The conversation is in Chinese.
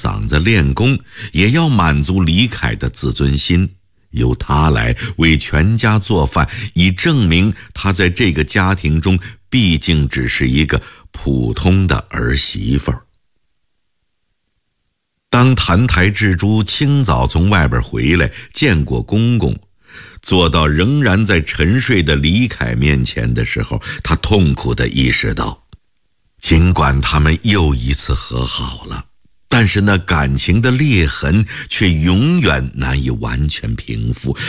嗓子练功，也要满足李凯的自尊心，由他来为全家做饭，以证明他在这个家庭中毕竟只是一个普通的儿媳妇儿。当澹台智珠清早从外边回来，见过公公，坐到仍然在沉睡的李凯面前的时候，他痛苦地意识到，尽管他们又一次和好了，但是那感情的裂痕却永远难以完全平复，